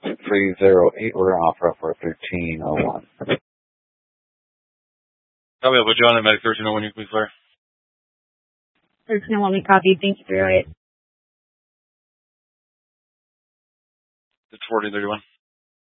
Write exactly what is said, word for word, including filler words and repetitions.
three zero eight. We're going to offer up for thirteen oh one. Copy, I'll put you on at Medic thirteen oh one, you can be clear. thirteen oh one, we copy. Thank you for your right. It's fourteen thirty-one.